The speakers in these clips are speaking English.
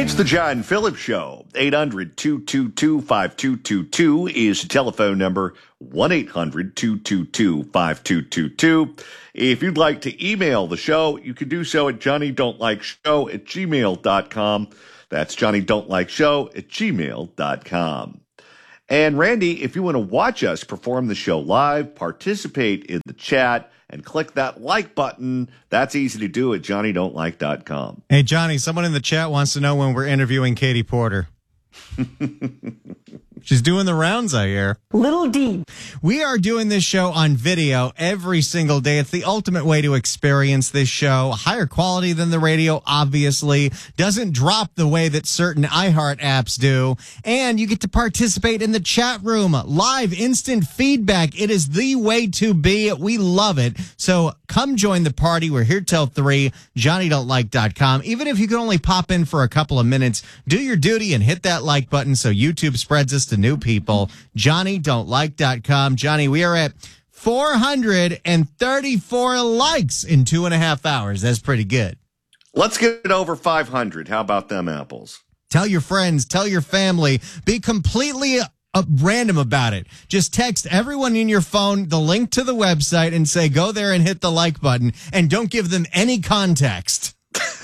It's the John Phillips Show. 800-222-5222 is the telephone number. 1-800-222-5222. If you'd like to email the show, you can do so at johnnydon'tlikeshow@gmail.com. That's johnnydon'tlikeshow@gmail.com. And Randy, if you want to watch us perform the show live, participate in the chat, and click that like button, that's easy to do at johnnydon'tlike.com. Hey, Johnny, someone in the chat wants to know when we're interviewing Katie Porter. She's doing the rounds, I hear. Little D. We are doing this show on video every single day. It's the ultimate way to experience this show. Higher quality than the radio, obviously. Doesn't drop the way that certain iHeart apps do. And you get to participate in the chat room. Live, instant feedback. It is the way to be. We love it. So come join the party. We're here till 3. JohnnyDon'tLike.com. Even if you can only pop in for a couple of minutes, do your duty and hit that like button so YouTube spreads us to new people. JohnnyDon'tLike.com. Johnny, we are at 434 likes in 2.5 hours. That's pretty good. Let's get it over 500. How about them apples? Tell your friends, tell your family, be completely random about it. Just text everyone in your phone the link to the website and say, go there and hit the like button, and don't give them any context.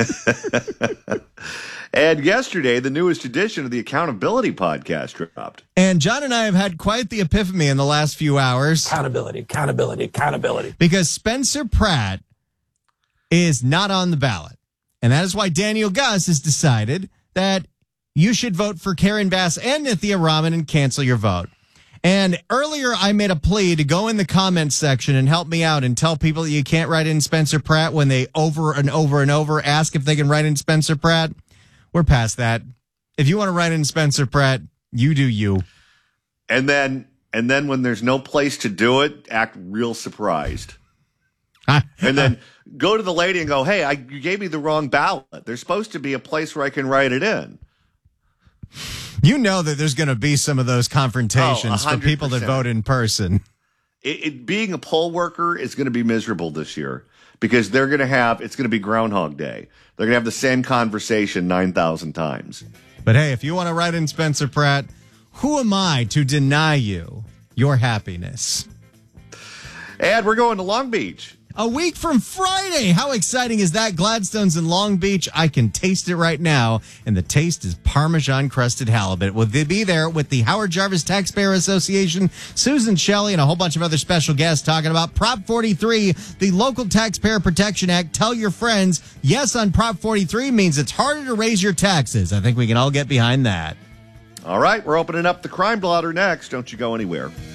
And yesterday, the newest edition of the Accountability Podcast dropped. And John and I have had quite the epiphany in the last few hours. Accountability. Because Spencer Pratt is not on the ballot. And that is why Daniel Gus has decided that you should vote for Karen Bass and Nithya Raman and cancel your vote. And earlier I made a plea to go in the comments section and help me out and tell people that you can't write in Spencer Pratt when they over and over and over ask if they can write in Spencer Pratt. We're past that. If you want to write in Spencer Pratt, you do you. And then when there's no place to do it, act real surprised. And then go to the lady and go, hey, you gave me the wrong ballot. There's supposed to be a place where I can write it in. You know that there's going to be some of those confrontations for people that vote in person. Being a poll worker is going to be miserable this year because it's going to be Groundhog Day. They're going to have the same conversation 9,000 times. But hey, if you want to write in Spencer Pratt, who am I to deny you your happiness? And we're going to Long Beach. A week from Friday. How exciting is that? Gladstone's in Long Beach. I can taste it right now. And the taste is Parmesan crusted halibut. Will they be there with the Howard Jarvis Taxpayer Association, Susan Shelley, and a whole bunch of other special guests talking about Prop 43, the Local Taxpayer Protection Act. Tell your friends, yes on Prop 43 means it's harder to raise your taxes. I think we can all get behind that. All right, we're opening up the crime blotter next. Don't you go anywhere.